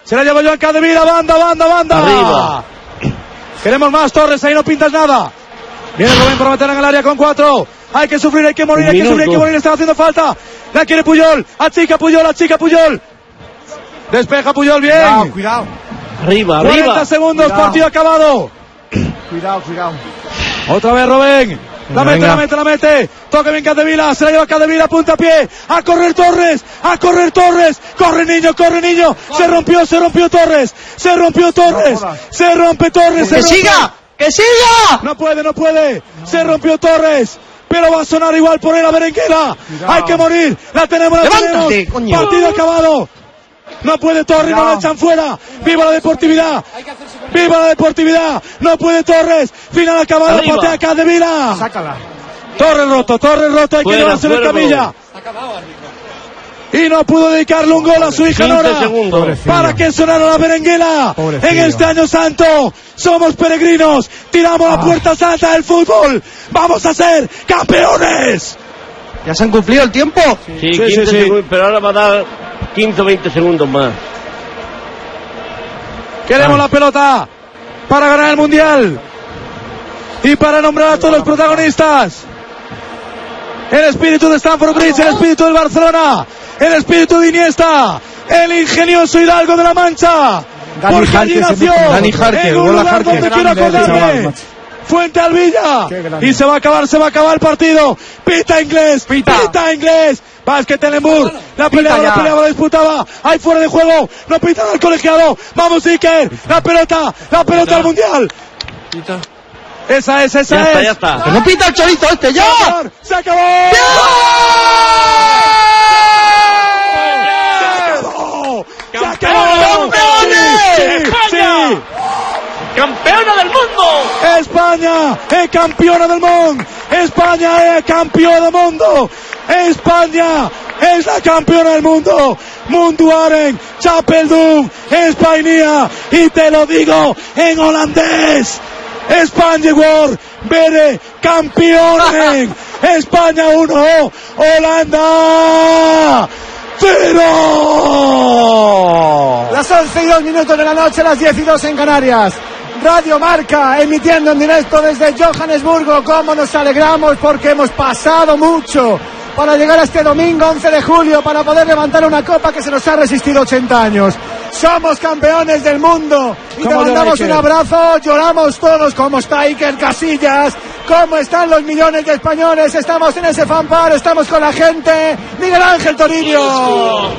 Se la lleva Joan Capdevila. Banda. Arriba. Queremos más, Torres. Ahí no pintas nada. Viene Rubén para meter en el área con 4. Hay que sufrir, hay que morir, hay que morir. Está haciendo falta. La quiere Puyol. Achica Puyol. Despeja Puyol, bien. Cuidado. Arriba. 40 segundos, cuidado. Partido acabado. Cuidado. Otra vez Rubén. La mete. Toca bien Capdevila. Se la lleva Capdevila, puntapié. A correr Torres. Corre niño. Se rompió Torres. Se rompe Torres. ¡Que siga! No puede. Se rompió Torres. Pero va a sonar igual por él a Berenguela. Hay que morir. La tenemos. Coño. Partido acabado. No puede Torres, no la echan fuera. ¡Viva la deportividad! No puede Torres. Final acabado. Patea Capdevila. Sácala. Torres roto. Hay que llevarse en camilla. Y no pudo dedicarle un gol a su hija Nora. Para que sonara la Berenguela. En este año santo somos peregrinos. Tiramos la puerta santa del fútbol. Vamos a ser campeones. ¿Ya se han cumplido el tiempo? Sí, 15 segundos, pero ahora va a dar 15 o 20 segundos más. Queremos la pelota para ganar el mundial y para nombrar a todos los protagonistas. El espíritu de Stamford Bridge, el espíritu del Barcelona, el espíritu de Iniesta, el ingenioso Hidalgo de la Mancha. Porque allí nació, en un lugar donde quiero acordarme. Fuente Alvilla. Y se va a acabar el partido. Pita inglés. Vázquez Telenburg. La pelea la disputaba. Ahí fuera de juego. No pita al colegiado. Vamos Iker. La pelota al mundial. Pita. Esa es. Ya está. ¡Que no pita el chorizo este ya! ¡Se acabó! ¡Campeones! ¡Sí! ¡Campeona del mundo! España es campeona del mundo. España es campeona del mundo. España es la campeona del mundo. Munduaren, Chapeldum, España. Y te lo digo en holandés. España World, Bere, campeones. España 1, Holanda 0. Las 11:02 de la noche, las 10:02 en Canarias. Radio Marca emitiendo en directo desde Johannesburgo. Cómo nos alegramos porque hemos pasado mucho para llegar a este domingo 11 de julio para poder levantar una copa que se nos ha resistido 80 años. Somos campeones del mundo y te mandamos un abrazo. Lloramos todos. ¿Cómo está Iker Casillas? ¿Cómo están los millones de españoles? Estamos en ese fanfare, estamos con la gente. Miguel Ángel Toribio. El mundo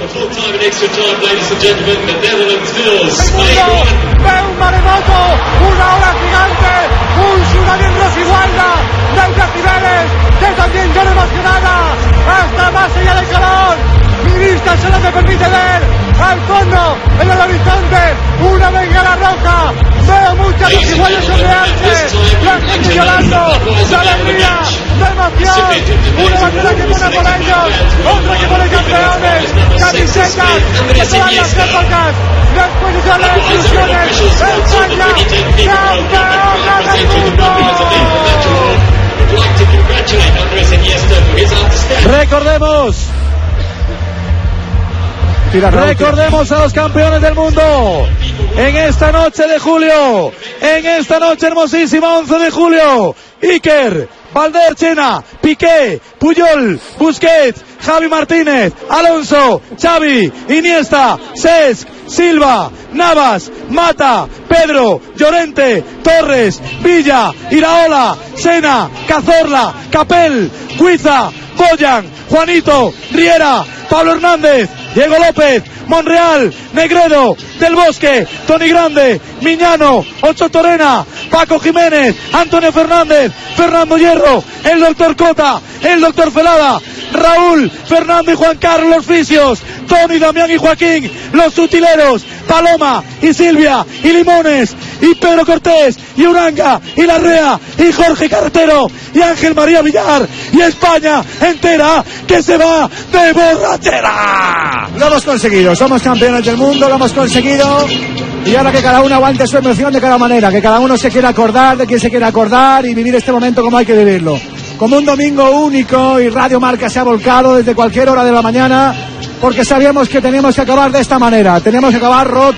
ve un maremoto, una ola gigante, un tsunami en Rosigualda de decibeles, que también yo emocionada hasta más allá del calor. Mi vista solo me permite ver al fondo, en el horizonte, una bengala roja. Veo muchas desiguales sonrearse, la gente llorando, de alegría, de emoción. Una bandera que pone por ellos, otra que pone campeones, camisetas de todas las épocas. Después de todas las ilusiones, España, campeona del mundo. Recordemos a los campeones del mundo en esta noche de julio, en esta noche hermosísima 11 de julio. Iker, Valderchena, Piqué, Puyol, Busquets, Javi Martínez, Alonso, Xavi, Iniesta, Cesc, Silva, Navas, Mata, Pedro, Llorente, Torres, Villa, Iraola, Sena, Cazorla, Capel, Guiza, Boyan, Juanito, Riera, Pablo Hernández, Diego López, Monreal, Negredo, Del Bosque, Tony Grande, Miñano, Ocho Torrena, Paco Jiménez, Antonio Fernández, Fernando Hierro, el doctor Cota, el doctor Felada, Raúl, Fernando y Juan Carlos los fisios, Tony, Damián y Joaquín, los sutileros, Paloma y Silvia y Limones y Pedro Cortés y Uranga y Larrea y Jorge Carretero y Ángel María Villar y España entera que se va de borrachera. Lo hemos conseguido, somos campeones del mundo, lo hemos conseguido. Y ahora que cada uno aguante su emoción de cada manera, que cada uno se quiera acordar de quien se quiera acordar y vivir este momento como hay que vivirlo. Como un domingo único, y Radio Marca se ha volcado desde cualquier hora de la mañana porque sabíamos que teníamos que acabar de esta manera, teníamos que acabar roto.